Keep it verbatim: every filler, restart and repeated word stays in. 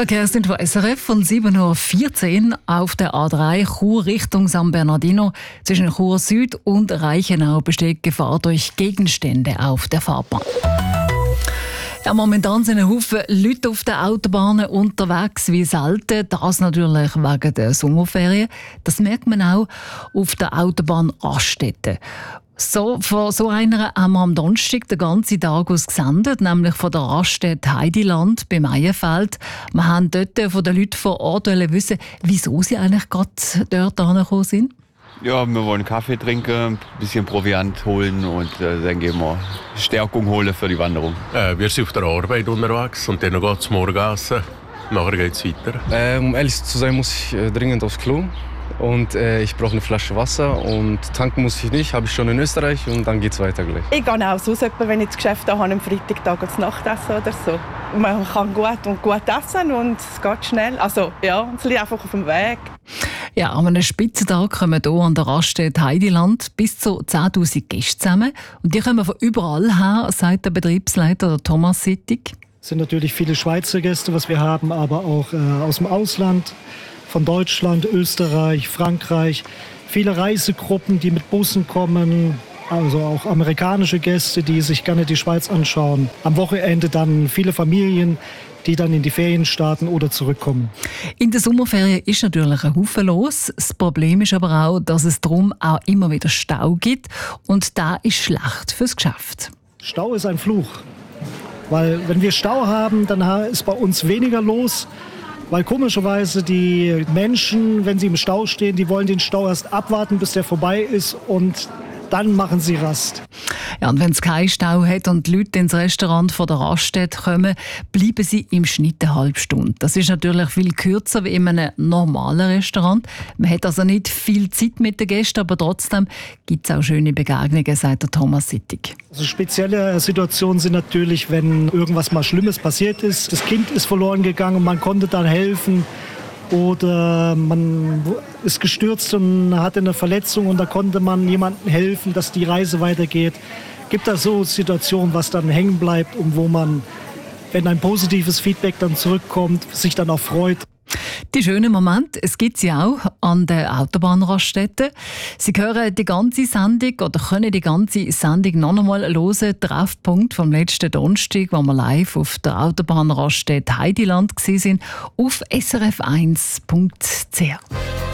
Verkehrsinfo S R F von sieben Uhr vierzehn auf der A drei Chur Richtung San Bernardino. Zwischen Chur Süd und Reichenau besteht Gefahr durch Gegenstände auf der Fahrbahn. Ja, momentan sind ein Haufen Leute auf den Autobahnen unterwegs wie selten. Das natürlich wegen der Sommerferien. Das merkt man auch auf der Autobahn Raststätte. So, von so einer haben wir am Donnerstag den ganzen Tag aus gesendet, nämlich von der Raststätte Heidiland bei Meyenfeld. Wir haben dort von den Leuten vor Ort wissen, wieso sie eigentlich gerade dort angekommen sind. Ja, wir wollen Kaffee trinken, ein bisschen Proviant holen und äh, dann gehen wir Stärkung holen für die Wanderung. Äh, wir sind auf der Arbeit unterwegs und dann geht es morgen essen. Nachher geht es weiter. Äh, um ehrlich zu sein, muss ich äh, dringend aufs Klo. Und äh, ich brauche eine Flasche Wasser und tanken muss ich nicht, habe ich schon in Österreich und dann geht's weiter gleich. Ich gehe auch so, wenn ich das Geschäft habe, am Freitag zu Nachtessen oder so. Man kann gut und gut essen und es geht schnell. Also ja, es liegt einfach auf dem Weg. Ja, an einem Spitzentag kommen hier an der Raststätte Heidiland bis zu zehntausend Gäste zusammen. Und die kommen von überall her, sagt der Betriebsleiter der Thomas Sittig. Es sind natürlich viele Schweizer Gäste, was wir haben, aber auch äh, aus dem Ausland. Von Deutschland, Österreich, Frankreich, viele Reisegruppen, die mit Bussen kommen, also auch amerikanische Gäste, die sich gerne die Schweiz anschauen. Am Wochenende dann viele Familien, die dann in die Ferien starten oder zurückkommen. In der Sommerferien ist natürlich ein Haufen los. Das Problem ist aber auch, dass es darum auch immer wieder Stau gibt und das ist schlecht fürs Geschäft. Stau ist ein Fluch, weil wenn wir Stau haben, dann ist bei uns weniger los. Weil komischerweise die Menschen, wenn sie im Stau stehen, die wollen den Stau erst abwarten, bis der vorbei ist und dann machen sie Rast. Ja, und wenn es keinen Stau hat und die Leute ins Restaurant von der Raststätte kommen, bleiben sie im Schnitt eine halbe Stunde. Das ist natürlich viel kürzer wie in einem normalen Restaurant. Man hat also nicht viel Zeit mit den Gästen, aber trotzdem gibt es auch schöne Begegnungen, sagt der Thomas Sittig. Also spezielle Situationen sind natürlich, wenn irgendwas mal Schlimmes passiert ist. Das Kind ist verloren gegangen und man konnte dann helfen. Oder man ist gestürzt und hatte eine Verletzung und da konnte man jemandem helfen, dass die Reise weitergeht. Gibt es so Situationen, was dann hängen bleibt und wo man, wenn ein positives Feedback dann zurückkommt, sich dann auch freut? Die schönen Momente, es gibt sie auch an der Autobahnraststätte. Sie hören die ganze Sendung oder können die ganze Sendung noch einmal hören. Treffpunkt vom letzten Donnerstag, wo wir live auf der Autobahnraststätte Heidiland waren, auf s r f eins punkt c h.